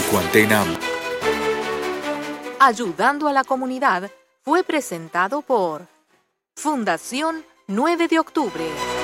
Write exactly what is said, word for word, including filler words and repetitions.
Ecuantena. Ayudando a la comunidad fue presentado por Fundación nueve de octubre.